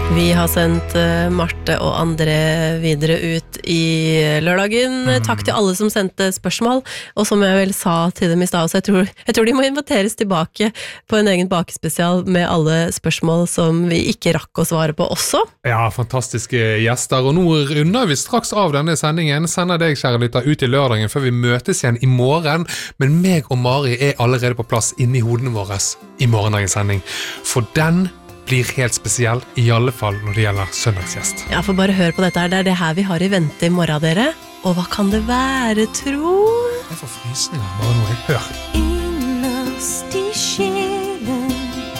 Vi har sendt Marte og André videre ut i lørdagen. Takk til alle som sendte spørsmål, og som jeg vel sa til dem i sted, så jeg tror de må inviteres tilbake på en egen bakespesial med alle spørsmål som vi ikke rakk å svare på også. Ja, fantastiske gjester, og nå runder vi straks av denne sendingen. Sender deg, kjære lytter, ut i lørdagen før vi møtes igjen i morgen, men meg og Mari er allerede på plass inne i hodene våre i morgendagens sending, for den blir helt spesiell, i alle fall når det gjelder søndagsgjest. Ja, for bare hør på dette her, det er det her vi har i vente i morgen, dere. Og hva kan det være, tro? Jeg får frysninger, bare noe jeg hører. Innerst i sjelen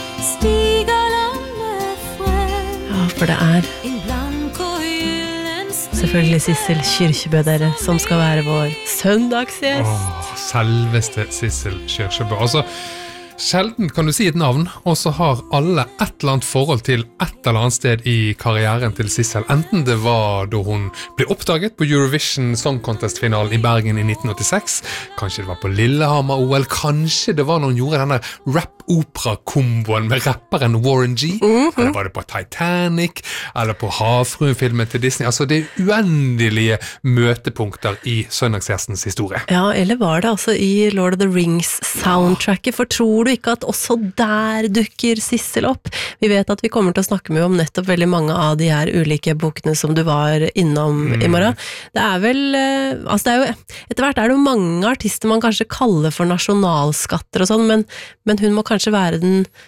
stiger landet frem. Ja, for det er En blank og gyllen sti. selvfølgelig Sissel Kyrkjebø, dere, som skal være vår søndagsgjest. Selveste Sissel Kyrkjebø. Altså, sjelden kan du si et navn, og så har alle et eller annet forhold til et eller annet sted i karrieren til Sissel. Enten det var da hun ble oppdaget på Eurovision Song Contest-finalen i Bergen i 1986, kanskje det var på Lillehammer-OL, kanskje det var når hun gjorde denne rap-opera-komboen med rapperen Warren G, eller var det på Titanic, eller på Havfruen-filmen til Disney. Altså det er uendelige møtepunkter i søndagsgjestens historie. Ja, eller var det altså i Lord of the Rings-soundtracket, for tror du ikke at også der dukker Sissel opp? Vi vet at vi kommer til å snakke med om nettopp veldig mange av de her ulike bokene som du var innom i morgen. Det er vel, altså det er jo, etter hvert er det jo mange artister man kanskje kaller for nasjonalskatter og sånn, men hun må kanskje være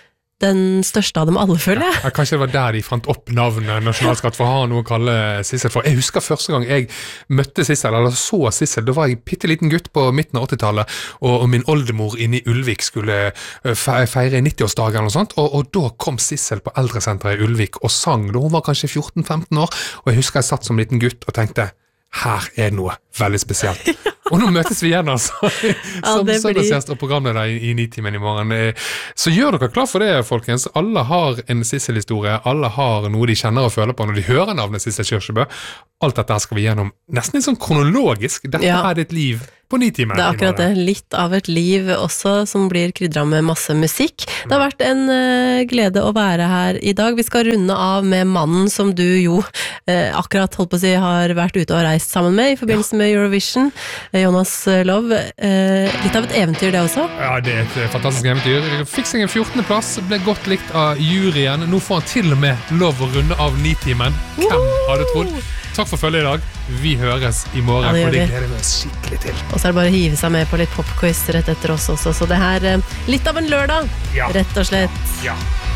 den største av dem alle, føler jeg. Ja, kanskje det var der de fant opp navnet nasjonalskatt for å ha noe å kalle Sissel for. Jeg husker første gang jeg møtte Sissel, eller så Sissel, da var jeg pitteliten gutt på midten av 80-tallet, og min oldemor inne i Ulvik skulle feire 90-årsdagen eller noe sånt, og da kom Sissel på eldresenteret i Ulvik og sang, da hun var kanskje 14-15 år, og jeg husker jeg satt som liten gutt og tenkte, her er det noe veldig spesielt. Og nå møtes vi igjen, altså, som søndagsgjest og programleder i Nitimen i morgen. Så gjør dere klar for det, folkens. Alle har en Sissel-historie, alle har noe de kjenner og føler på når de hører navnet Sissel Kyrkjebø. Alt dette skal vi gjennom nesten litt sånn kronologisk. Dette er ditt liv på Nitimen. Det er akkurat det. Litt av et liv også, som blir krydret med masse musikk. Det har vært en glede å være her i dag. Vi skal runde av med mannen som du jo akkurat holdt på å si har vært ute og reist sammen med i forbindelse med Eurovision. Jonas Love. Litt av et eventyr det også? Ja, det er et fantastisk eventyr. Fikk seg en 14. plass, ble godt likt av juryen. Nå får han til og med lov å runde av Nitimen. Hvem hadde trodd? Takk for følget i dag. Vi høres i morgen, for det gleder vi oss skikkelig til. Og så er det bare å hive seg med på litt popquiz rett etter oss også. Så det her, litt av en lørdag, rett og slett. Ja.